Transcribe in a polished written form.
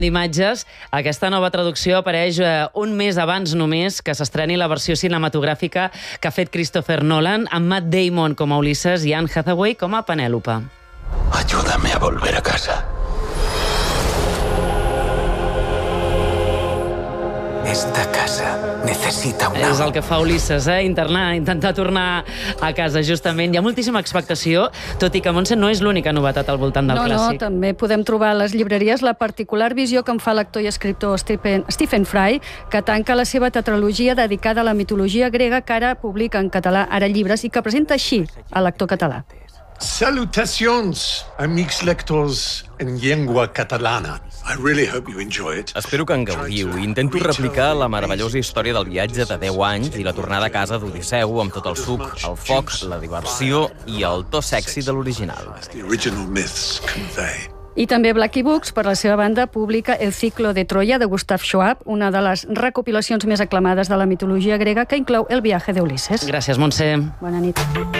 d'imatges. Aquesta nova traducció apareix un mes abans només que s'estreni la versió cinematogràfica que ha fet Christopher Nolan, amb Matt Damon com a Ulises i Anne Hathaway com a Penèlope. Ayúdame a volver a casa. Esta casa necessita un És el que fa Ulises, intentar tornar a casa, justament. Hi ha moltíssima expectació, tot i que, Montse, no és l'única novetat al voltant del clàssic. No, també podem trobar a les llibreries la particular visió que en fa l'actor i escriptor Stephen Fry, que tanca la seva tetralogia dedicada a la mitologia grega, que ara publica en català Ara Llibres, i que presenta així a l'actor català. Salutacions, amics lectors en llengua catalana. I really hope you enjoy it. Espero que en gaudiu. Intento replicar la meravellosa història del viatge de 10 anys i la tornada a casa d'Odisseu amb tot el suc, el foc, la diversió i el to sexy de l'original. The original myths convey. I també Blackie Books, per la seva banda, publica El ciclo de Troya, de Gustav Schwab, una de les recopilacions més aclamades de la mitologia grega, que inclou el viatge d'Ulisses. Gràcies, Montse. Bona nit.